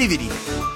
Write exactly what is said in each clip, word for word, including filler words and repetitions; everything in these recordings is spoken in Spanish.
Activity.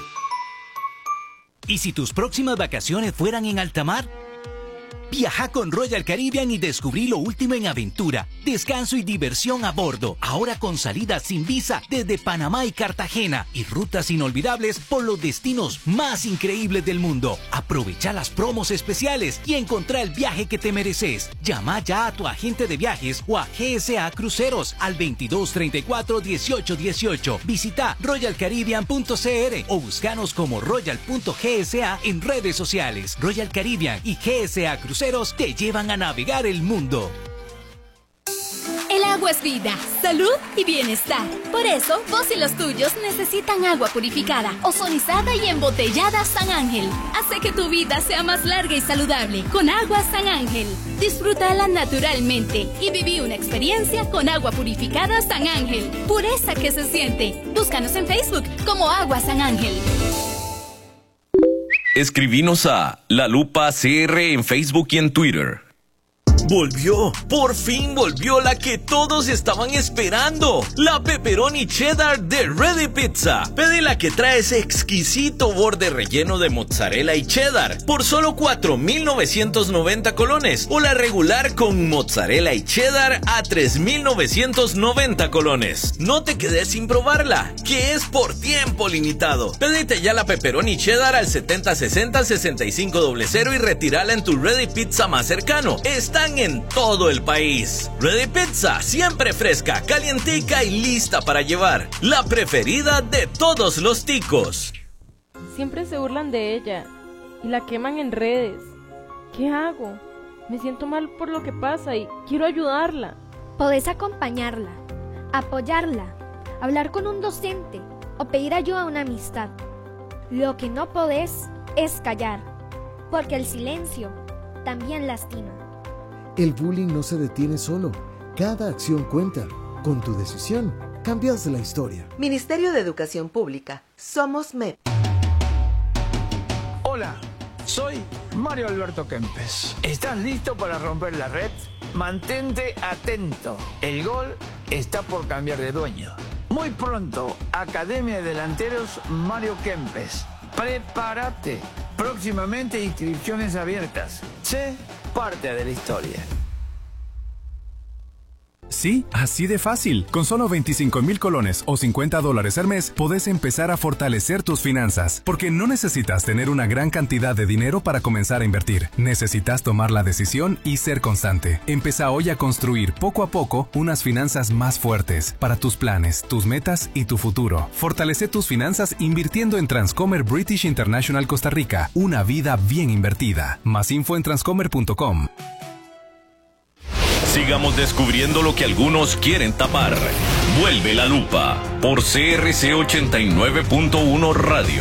¿Y si tus próximas vacaciones fueran en alta mar? Viaja con Royal Caribbean y descubrí lo último en aventura, descanso y diversión a bordo. Ahora con salidas sin visa desde Panamá y Cartagena y rutas inolvidables por los destinos más increíbles del mundo. Aprovecha las promos especiales y encontrá el viaje que te mereces. Llama ya a tu agente de viajes o a G S A Cruceros al veintidós treinta y cuatro dieciocho dieciocho. Visita royal caribbean punto c r o búscanos como royal punto g s a en redes sociales. Royal Caribbean y G S A Cruceros te llevan a navegar el mundo. El agua es vida, salud y bienestar. Por eso, vos y los tuyos necesitan agua purificada, ozonizada y embotellada San Ángel. Hace que tu vida sea más larga y saludable con agua San Ángel. Disfrútala naturalmente y viví una experiencia con agua purificada San Ángel. Pureza que se siente. Búscanos en Facebook como Agua San Ángel. Escribinos a La Lupa C R en Facebook y en Twitter. Volvió, por fin volvió la que todos estaban esperando, la pepperoni cheddar de Ready Pizza. Pide la que trae ese exquisito borde relleno de mozzarella y cheddar por solo cuatro mil novecientos noventa colones o la regular con mozzarella y cheddar a tres mil novecientos noventa colones. No te quedes sin probarla, que es por tiempo limitado. Pedite ya la pepperoni cheddar al setenta sesenta sesenta y cinco cero cero y retírala en tu Ready Pizza más cercano. Están en todo el país. Ready Pizza, siempre fresca, calientica y lista para llevar. La preferida de todos los ticos. Siempre se burlan de ella y la queman en redes. ¿Qué hago? Me siento mal por lo que pasa y quiero ayudarla. Podés acompañarla, apoyarla, hablar con un docente o pedir ayuda a una amistad. Lo que no podés es callar, porque el silencio también lastima. El bullying no se detiene solo. Cada acción cuenta. Con tu decisión, cambias la historia. Ministerio de Educación Pública. Somos M E P. Hola, soy Mario Alberto Kempes. ¿Estás listo para romper la red? Mantente atento. El gol está por cambiar de dueño. Muy pronto, Academia de Delanteros Mario Kempes. Prepárate. Próximamente inscripciones abiertas. Sé parte de la historia. Sí, así de fácil. Con solo veinticinco mil colones o cincuenta dólares al mes, podés empezar a fortalecer tus finanzas. Porque no necesitas tener una gran cantidad de dinero para comenzar a invertir. Necesitas tomar la decisión y ser constante. Empezá hoy a construir poco a poco unas finanzas más fuertes para tus planes, tus metas y tu futuro. Fortalece tus finanzas invirtiendo en Transcomer British International Costa Rica. Una vida bien invertida. Más info en transcomer punto com. Sigamos descubriendo lo que algunos quieren tapar. Vuelve la lupa por C R C ochenta y nueve punto uno Radio.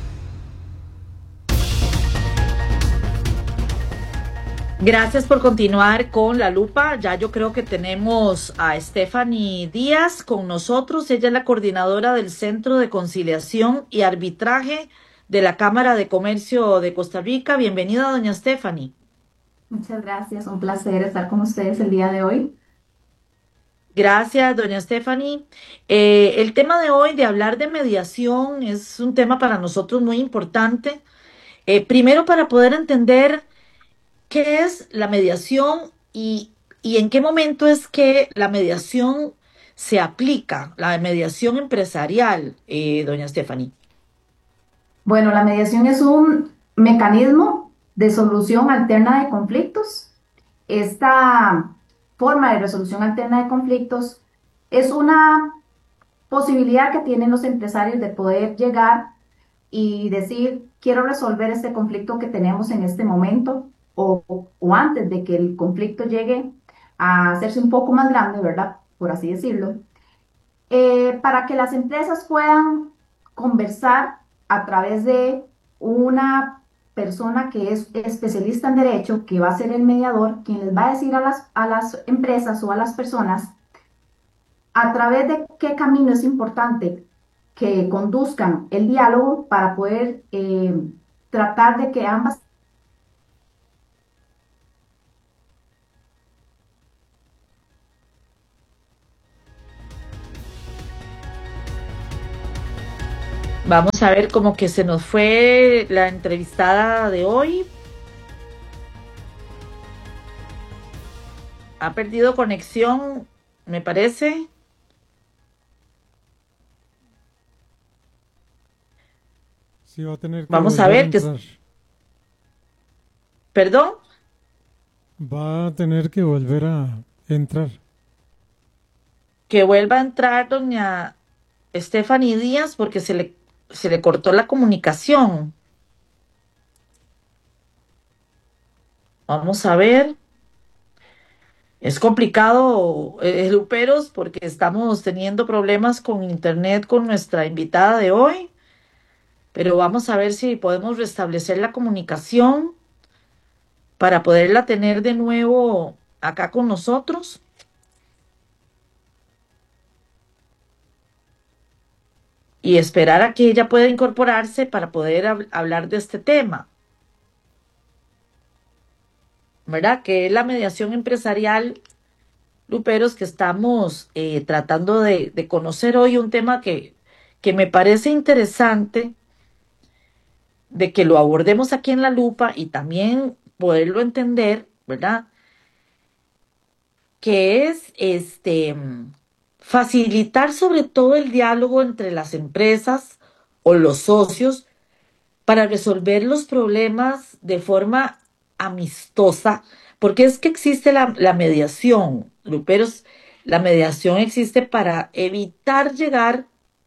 Gracias por continuar con La Lupa. Ya yo creo que tenemos a Stephanie Díaz con nosotros. Ella es la coordinadora del Centro de Conciliación y Arbitraje de la Cámara de Comercio de Costa Rica. Bienvenida, doña Stephanie. Muchas gracias, un placer estar con ustedes el día de hoy. Gracias, doña Stephanie. Eh, el tema de hoy de hablar de mediación es un tema para nosotros muy importante. Eh, primero, para poder entender qué es la mediación y, y en qué momento es que la mediación se aplica, la mediación empresarial, eh, doña Stephanie. Bueno, la mediación es un mecanismo de solución alterna de conflictos. Esta forma de resolución alterna de conflictos es una posibilidad que tienen los empresarios de poder llegar y decir, quiero resolver este conflicto que tenemos en este momento o, o antes de que el conflicto llegue a hacerse un poco más grande, ¿verdad? Por así decirlo, eh, para que las empresas puedan conversar a través de una persona que es especialista en derecho, que va a ser el mediador, quien les va a decir a las, a las empresas o a las personas a través de qué camino es importante que conduzcan el diálogo para poder eh, tratar de que ambas. Vamos a ver, como que se nos fue la entrevistada de hoy. Ha perdido conexión, me parece. Sí, va a tener que Vamos a volver ver. a Que... entrar. ¿Perdón? Va a tener que volver a entrar. Que vuelva a entrar doña Stephanie Díaz porque se le, se le cortó la comunicación. Vamos a ver. Es complicado, eh, Luperos, porque estamos teniendo problemas con internet con nuestra invitada de hoy. Pero vamos a ver si podemos restablecer la comunicación para poderla tener de nuevo acá con nosotros. Y esperar a que ella pueda incorporarse para poder hab- hablar de este tema, ¿verdad? Que es la mediación empresarial, Luperos, que estamos eh, tratando de, de conocer hoy, un tema que, que me parece interesante de que lo abordemos aquí en La Lupa y también poderlo entender, ¿verdad? Que es este facilitar sobre todo el diálogo entre las empresas o los socios para resolver los problemas de forma amistosa, porque es que existe la, la mediación, Luperos, la mediación existe para evitar llegar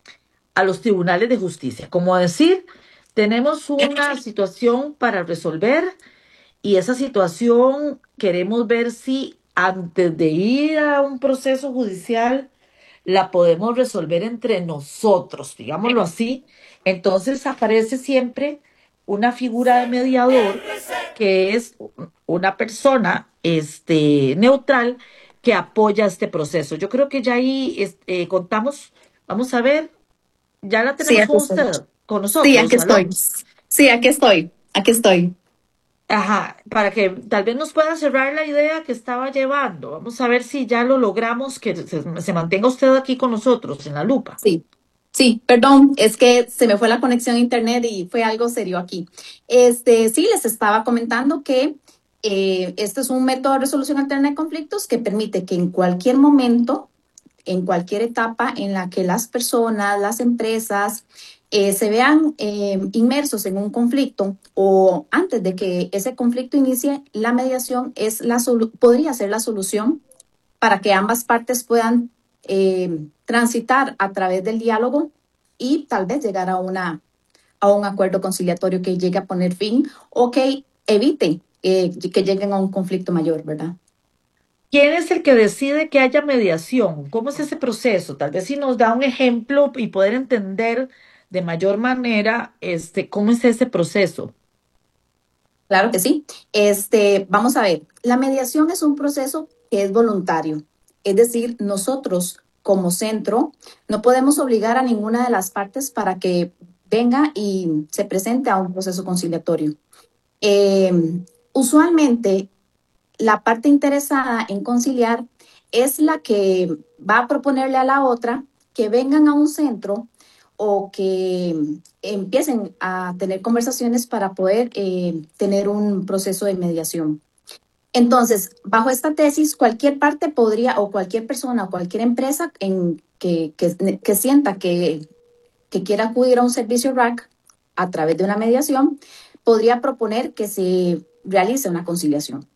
a los tribunales de justicia, como decir, tenemos una situación para resolver y esa situación queremos ver si antes de ir a un proceso judicial la podemos resolver entre nosotros, digámoslo así. Entonces aparece siempre una figura de mediador que es una persona este, neutral que apoya este proceso. Yo creo que ya ahí este, contamos, vamos a ver, ya la tenemos Sí, con aquí estoy. usted, con nosotros. Sí, aquí ¿aló? estoy. Sí, aquí estoy. Aquí estoy. Ajá, para que tal vez nos pueda cerrar la idea que estaba llevando. Vamos a ver si ya lo logramos, que se, se mantenga usted aquí con nosotros en La Lupa. Sí. Sí, perdón, es que se me fue la conexión a internet y fue algo serio aquí. Este, sí, les estaba comentando que eh, este es un método de resolución alterna de conflictos que permite que en cualquier momento, en cualquier etapa en la que las personas, las empresas eh, se vean eh, inmersos en un conflicto o antes de que ese conflicto inicie, la mediación es la solu- podría ser la solución para que ambas partes puedan eh, transitar a través del diálogo y tal vez llegar a, una, a un acuerdo conciliatorio que llegue a poner fin o que evite eh, que lleguen a un conflicto mayor, ¿verdad? ¿Quién es el que decide que haya mediación? ¿Cómo es ese proceso? Tal vez si nos da un ejemplo y poder entender de mayor manera este, cómo es ese proceso. Claro que sí. Este, vamos a ver, la mediación es un proceso que es voluntario. Es decir, nosotros como centro no podemos obligar a ninguna de las partes para que venga y se presente a un proceso conciliatorio. Eh, usualmente, la parte interesada en conciliar es la que va a proponerle a la otra que vengan a un centro o que empiecen a tener conversaciones para poder eh, tener un proceso de mediación. Entonces, bajo esta tesis, cualquier parte podría, o cualquier persona, o cualquier empresa en que, que, que sienta que, que quiera acudir a un servicio R A C a través de una mediación, podría proponer que se realice una conciliación.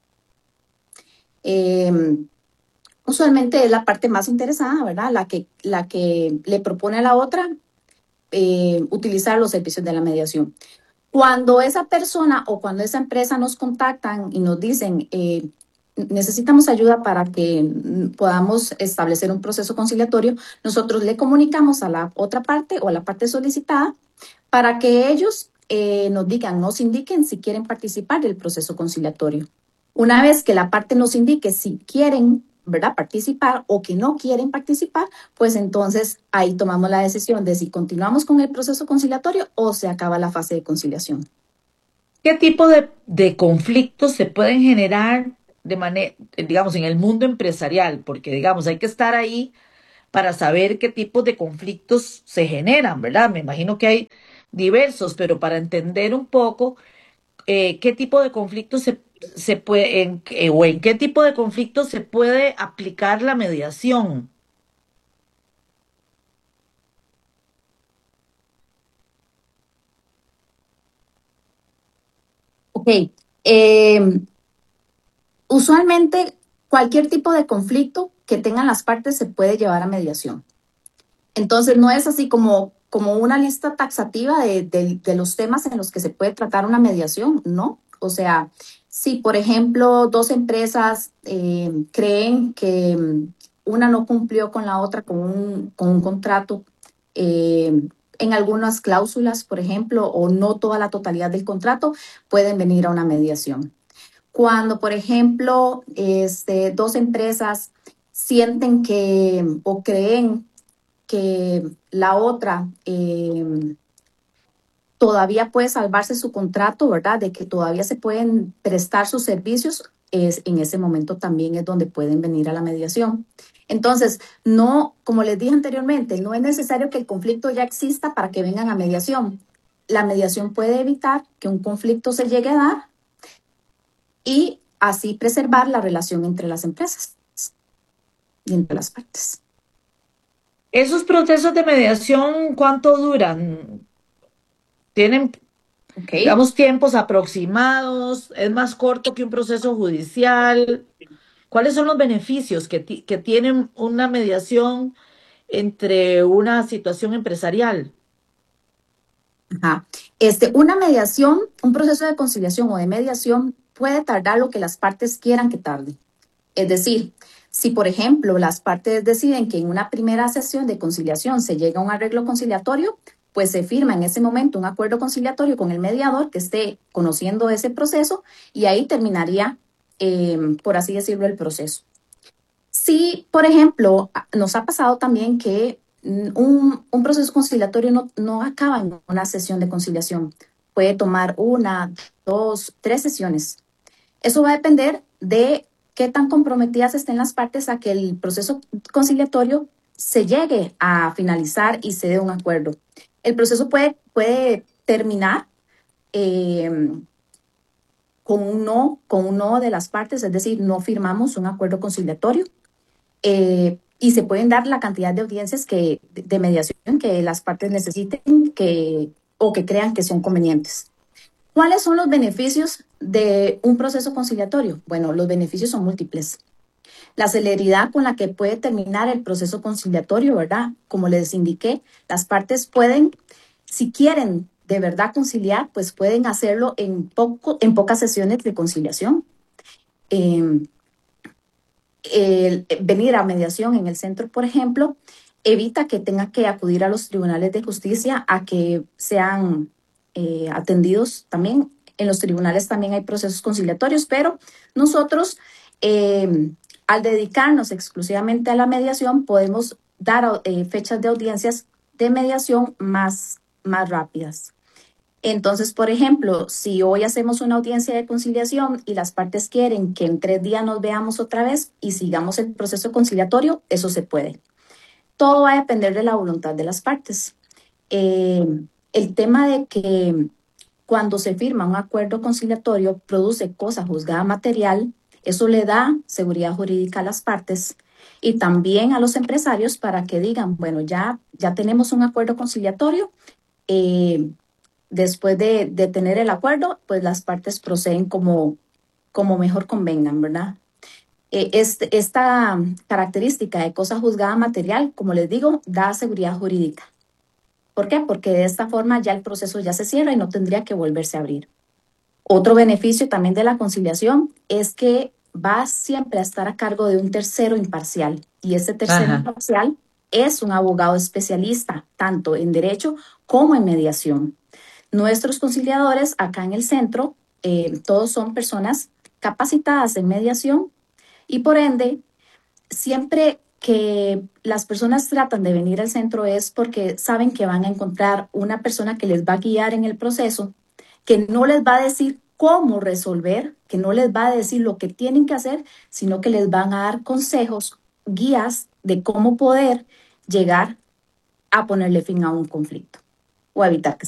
Eh, usualmente es la parte más interesada, ¿verdad? La que, la que le propone a la otra eh, utilizar los servicios de la mediación. Cuando esa persona o cuando esa empresa nos contactan y nos dicen eh, necesitamos ayuda para que podamos establecer un proceso conciliatorio, nosotros le comunicamos a la otra parte o a la parte solicitada para que ellos eh, nos digan, nos indiquen si quieren participar del proceso conciliatorio. Una vez que la parte nos indique si quieren, ¿verdad?, participar o que no quieren participar, pues entonces ahí tomamos la decisión de si continuamos con el proceso conciliatorio o se acaba la fase de conciliación. ¿Qué tipo de, de conflictos se pueden generar de manera, digamos, en el mundo empresarial? Porque, digamos, hay que estar ahí para saber qué tipos de conflictos se generan, ¿verdad? Me imagino que hay diversos, pero para entender un poco eh, qué tipo de conflictos se, se puede, en, eh, o en qué tipo de conflictos se puede aplicar la mediación. Ok. Eh, usualmente cualquier tipo de conflicto que tengan las partes se puede llevar a mediación. Entonces no es así como, como una lista taxativa de, de, de los temas en los que se puede tratar una mediación, ¿no? O sea, si por ejemplo dos empresas eh, creen que una no cumplió con la otra con un, con un contrato, eh, en algunas cláusulas, por ejemplo, o no toda la totalidad del contrato, pueden venir a una mediación. Cuando, por ejemplo, este, dos empresas sienten que o creen que la otra eh, todavía puede salvarse su contrato, ¿verdad? De que todavía se pueden prestar sus servicios, es, en ese momento también es donde pueden venir a la mediación. Entonces, no, como les dije anteriormente, no es necesario que el conflicto ya exista para que vengan a mediación. La mediación puede evitar que un conflicto se llegue a dar y así preservar la relación entre las empresas y entre las partes. ¿Esos procesos de mediación cuánto duran? ¿Tienen, okay, digamos, tiempos aproximados? ¿Es más corto que un proceso judicial? ¿Cuáles son los beneficios que, que tiene una mediación entre una situación empresarial? Ajá. Este, una mediación, un proceso de conciliación o de mediación puede tardar lo que las partes quieran que tarde. Es decir, si por ejemplo las partes deciden que en una primera sesión de conciliación se llega a un arreglo conciliatorio, pues se firma en ese momento un acuerdo conciliatorio con el mediador que esté conociendo ese proceso y ahí terminaría, eh, por así decirlo, el proceso. Si, por ejemplo, nos ha pasado también que un, un proceso conciliatorio no, no acaba en una sesión de conciliación, puede tomar una, dos, tres sesiones. Eso va a depender de qué tan comprometidas estén las partes a que el proceso conciliatorio se llegue a finalizar y se dé un acuerdo. El proceso puede, puede terminar eh, con, un no, con un no de las partes, es decir, no firmamos un acuerdo conciliatorio eh, y se pueden dar la cantidad de audiencias que, de mediación que las partes necesiten que, o que crean que son convenientes. ¿Cuáles son los beneficios de un proceso conciliatorio? Bueno, los beneficios son múltiples. La celeridad con la que puede terminar el proceso conciliatorio, ¿verdad? Como les indiqué, las partes pueden, si quieren de verdad conciliar, pues pueden hacerlo en, poco, en pocas sesiones de conciliación. Eh, el, venir a mediación en el centro, por ejemplo, evita que tenga que acudir a los tribunales de justicia a que sean eh, atendidos también. En los tribunales también hay procesos conciliatorios, pero nosotros... Eh, Al dedicarnos exclusivamente a la mediación, podemos dar eh, fechas de audiencias de mediación más, más rápidas. Entonces, por ejemplo, si hoy hacemos una audiencia de conciliación y las partes quieren que en tres días nos veamos otra vez y sigamos el proceso conciliatorio, eso se puede. Todo va a depender de la voluntad de las partes. Eh, el tema de que cuando se firma un acuerdo conciliatorio produce cosa juzgada material, eso le da seguridad jurídica a las partes y también a los empresarios para que digan, bueno, ya, ya tenemos un acuerdo conciliatorio. Eh, después de, de tener el acuerdo, pues las partes proceden como, como mejor convengan, ¿verdad? Eh, este, esta característica de cosa juzgada material, como les digo, da seguridad jurídica. ¿Por qué? Porque de esta forma ya el proceso ya se cierra y no tendría que volverse a abrir. Otro beneficio también de la conciliación es que va siempre a estar a cargo de un tercero imparcial y ese tercero Ajá. imparcial es un abogado especialista tanto en derecho como en mediación. Nuestros conciliadores acá en el centro, eh, todos son personas capacitadas en mediación y por ende siempre que las personas tratan de venir al centro es porque saben que van a encontrar una persona que les va a guiar en el proceso, que no les va a decir cómo resolver, que no les va a decir lo que tienen que hacer, sino que les van a dar consejos, guías de cómo poder llegar a ponerle fin a un conflicto o a evitar que